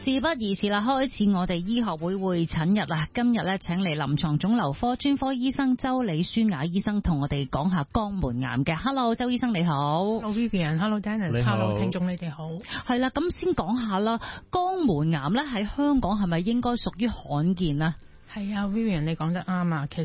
事不宜遲啦，開始我哋醫學會會診日啦。今日咧，請嚟臨床腫瘤科專科醫生周李舒雅醫生同我哋講下肛門癌嘅。Hello， 周醫生你好。 Hello Vivian，Hello Dennis，Hello 聽眾你哋好。 係啦，咁先講下啦，肛門癌咧喺香港係咪應該屬於罕見啊？ 係啊 ，Vivian 你講得啱啊，其